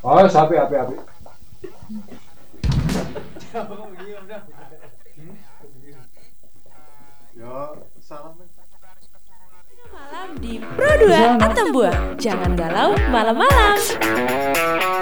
Oh, sapi api. Ya, salah men. Malam di Pro 2 Atambua. Jangan galau malam-malam.